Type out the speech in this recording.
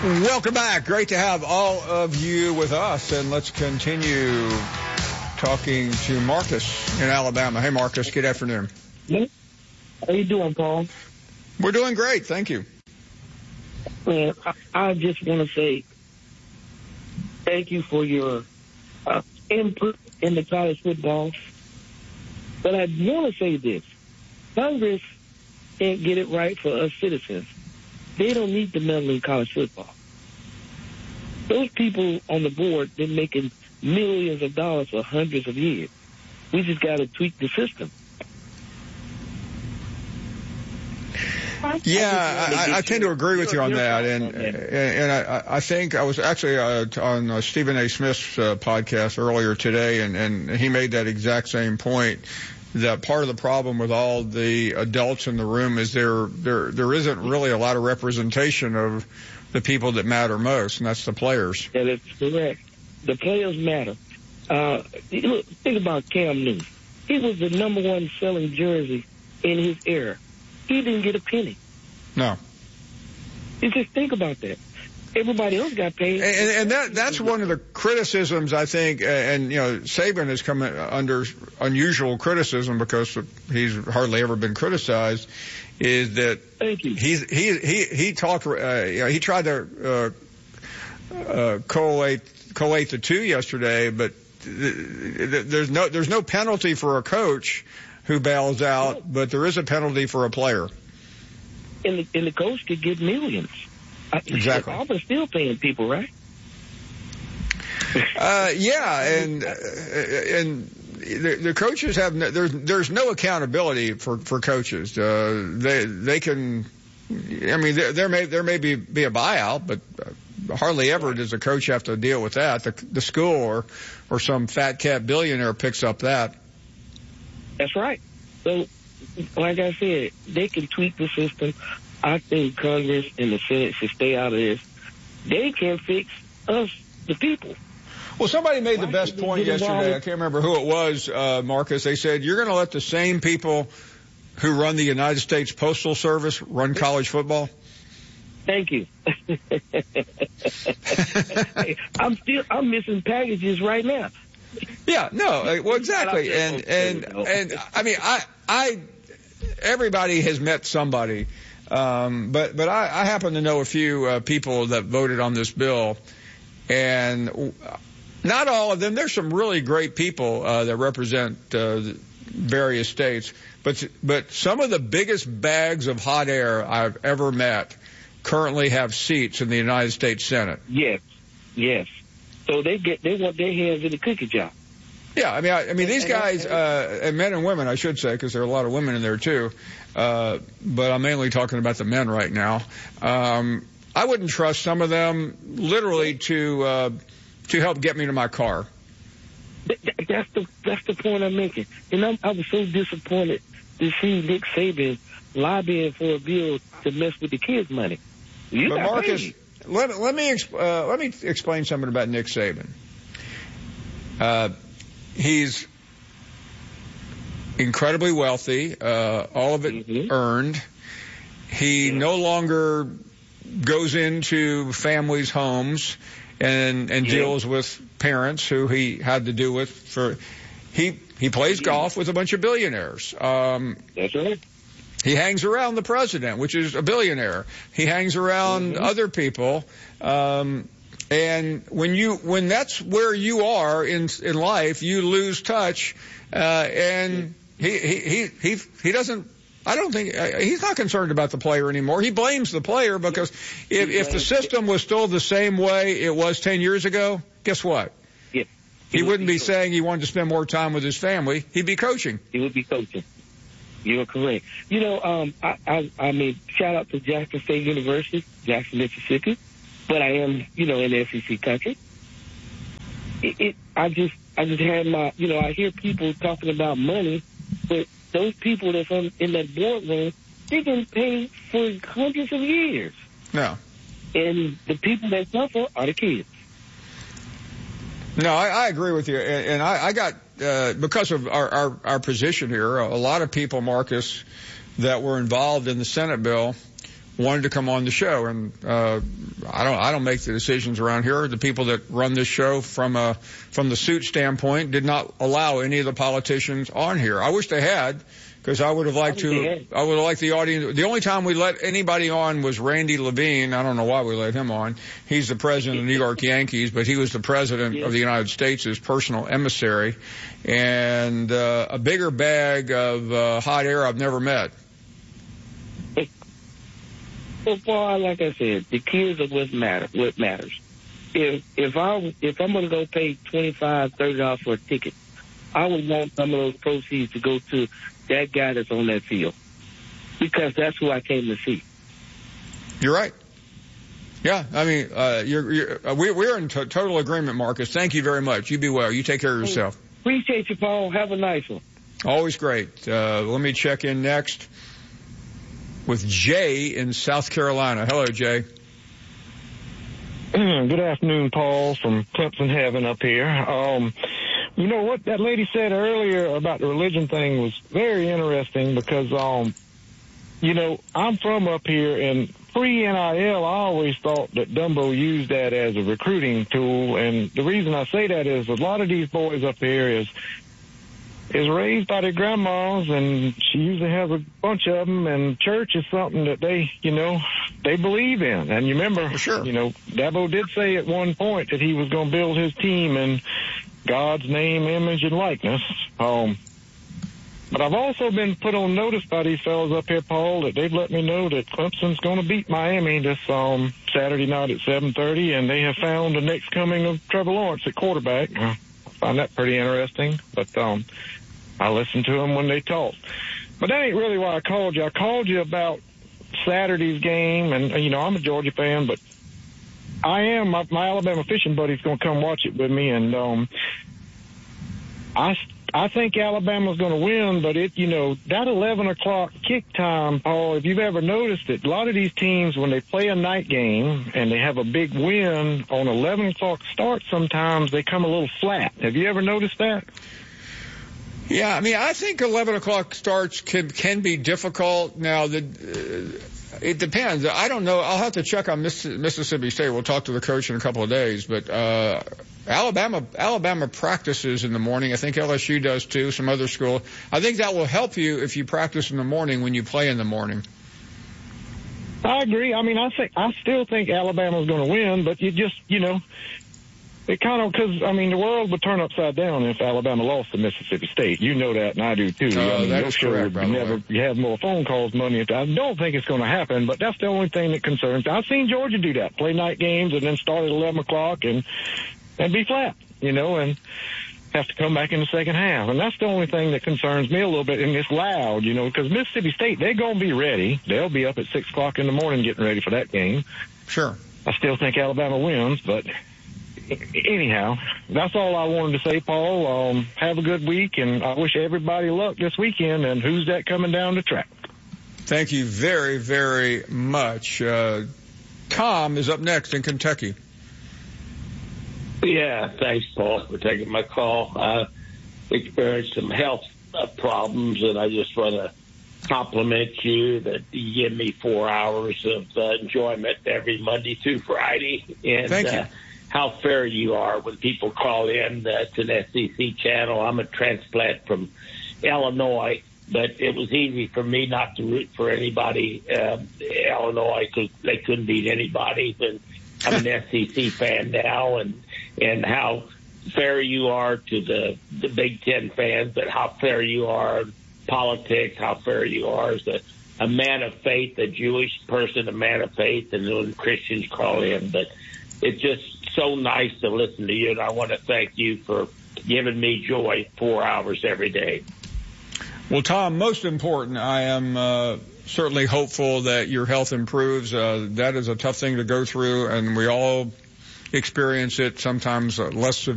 Welcome back. Great to have all of you with us, and let's continue talking to Marcus in Alabama. Hey, Marcus, good afternoon. How you doing, Paul? We're doing great, thank you. Man, I just want to say thank you for your input in the college football. But I want to say this. Congress can't get it right for us citizens. They don't need to meddle in college football. Those people on the board, they're making millions of dollars for hundreds of years. We just got to tweak the system. Yeah, I tend to agree with you on that, and I think I was actually on Stephen A. Smith's podcast earlier today, and he made that exact same point, that part of the problem with all the adults in the room is there isn't really a lot of representation of the people that matter most, and that's the players. Yeah, that's correct. The players matter. Look, think about Cam Newton. He was the number one selling jersey in his era. He didn't get a penny. No. You just think about that. Everybody else got paid. And that's one of the criticisms, I think, and, you know, Saban has come under unusual criticism because he's hardly ever been criticized, is that he talked, he tried to collate the two yesterday, but there's no penalty for a coach who bails out, but there is a penalty for a player. And the coach could get millions. Exactly. Auburn's still paying people, right? Yeah, and the coaches have there's no accountability for coaches. They can, I mean, there may be a buyout, but hardly ever does a coach have to deal with that. The school or some fat cat billionaire picks up that. That's right. So, like I said, they can tweak the system. I think Congress and the Senate should stay out of this. They can fix us, the people. Well, somebody made the best point yesterday. I can't remember who it was, Marcus. They said, you're going to let the same people who run the United States Postal Service run college football? Thank you. I'm missing packages right now. Yeah, no, well, exactly. And I mean, everybody has met somebody. But I happen to know a few people that voted on this bill, and not all of them. There's some really great people that represent various states, but some of the biggest bags of hot air I've ever met currently have seats in the United States Senate. Yes. So they want their hands in the cookie jar. Yeah, I mean, these guys, and men and women, I should say, because there are a lot of women in there too. But I'm mainly talking about the men right now. I wouldn't trust some of them literally to help get me to my car. That's the point I'm making. And I was so disappointed to see Nick Saban lobbying for a bill to mess with the kids' money. But Marcus, let me explain something about Nick Saban. He's incredibly wealthy, all of it earned. He no longer goes into families' homes and deals with parents who he had to do with he plays golf with a bunch of billionaires. That's right. He hangs around the president, which is a billionaire. He hangs around other people. And when that's where you are in life, you lose touch. And he doesn't, I don't think, he's not concerned about the player anymore. He blames the player because if the system was still the same way it was 10 years ago, guess what? Yeah. He wouldn't be saying he wanted to spend more time with his family. He'd be coaching. He would be coaching. You're correct. You know, I mean, shout out to Jackson State University, Jackson, Mississippi, but I am, you know, in the SEC country. I just had my, you know, I hear people talking about money, but those people that's in that boardroom, they've been paid for hundreds of years. No. And the people that suffer are the kids. No, I agree with you. And I got, because of our position here, a lot of people, Marcus, that were involved in the Senate bill wanted to come on the show. And I don't make the decisions around here. The people that run this show from the suit standpoint did not allow any of the politicians on here. I wish they had, because I would have liked the audience. The only time we let anybody on was Randy Levine. I don't know why we let him on. He's the president of the New York Yankees, but he was the president of the United States, his personal emissary, and a bigger bag of hot air I've never met. Well, Paul, like I said, the kids are what matters. If I'm going to go pay $25-$30 for a ticket, I would want some of those proceeds to go to that guy that's on that field, because that's who I came to see. You're right. Yeah, I mean, we're in total agreement, Marcus. Thank you very much. You be well. You take care of yourself. Appreciate you, Paul. Have a nice one. Always great. Let me check in next with Jay in South Carolina. Hello, Jay. Good afternoon, Paul, from Clemson Heaven up here. You know what that lady said earlier about the religion thing was very interesting, because, you know, I'm from up here, and pre-NIL, I always thought that Dumbo used that as a recruiting tool. And the reason I say that is a lot of these boys up here is raised by their grandmas, and she usually has a bunch of them, and church is something that they believe in. And you remember, sure, you know, Dabo did say at one point that he was going to build his team in God's name, image, and likeness. But I've also been put on notice by these fellows up here, Paul, that they've let me know that Clemson's going to beat Miami this Saturday night at 7:30, and they have found the next coming of Trevor Lawrence at quarterback. I find that pretty interesting, but I listen to them when they talk. But that ain't really why I called you. I called you about Saturday's game, and, you know, I'm a Georgia fan, but I am. My Alabama fishing buddy's going to come watch it with me, and I think Alabama's going to win, but that 11 o'clock kick time, Paul, if you've ever noticed it, a lot of these teams, when they play a night game and they have a big win on 11 o'clock start, sometimes they come a little flat. Have you ever noticed that? Yeah, I mean, I think 11 o'clock starts can be difficult. Now, it depends. I don't know. I'll have to check on Mississippi State. We'll talk to the coach in a couple of days. But Alabama practices in the morning. I think LSU does too, some other school. I think that will help you if you practice in the morning when you play in the morning. I agree. I mean, I still think Alabama's going to win, but it kind of, because, I mean, the world would turn upside down if Alabama lost to Mississippi State. You know that, and I do too. That is correct, by the way. You have more phone calls, money. I don't think it's going to happen, but that's the only thing that concerns me. I've seen Georgia do that, play night games and then start at 11 o'clock and be flat, and have to come back in the second half. And that's the only thing that concerns me a little bit. And it's loud, because Mississippi State, they're going to be ready. They'll be up at 6 o'clock in the morning getting ready for that game. Sure. I still think Alabama wins, but anyhow, that's all I wanted to say, Paul. Have a good week, and I wish everybody luck this weekend. And who's that coming down the track? Thank you very, very much. Tom is up next in Kentucky. Yeah, thanks, Paul, for taking my call. I experienced some health problems, and I just want to compliment you that you give me 4 hours of enjoyment every Monday through Friday. And thank you. How fair you are when people call in to an SEC channel. I'm a transplant from Illinois, but it was easy for me not to root for anybody Illinois, because they couldn't beat anybody. But I'm an SEC fan now, and how fair you are to the Big Ten fans, but how fair you are in politics, how fair you are as a man of faith, a Jewish person, a man of faith, and when Christians call in. But it's just so nice to listen to you, and I want to thank you for giving me joy 4 hours every day. Well, Tom, most important, I am certainly hopeful that your health improves. That is a tough thing to go through, and we all experience it, sometimes less